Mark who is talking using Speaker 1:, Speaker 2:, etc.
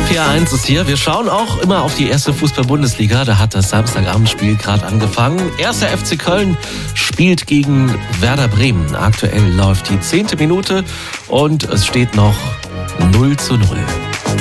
Speaker 1: RPR1 ist hier. Wir schauen auch immer auf die erste Fußball-Bundesliga. Da hat das Samstagabendspiel gerade angefangen. 1. FC Köln spielt gegen Werder Bremen. Aktuell läuft die 10. Minute und es steht noch 0:0.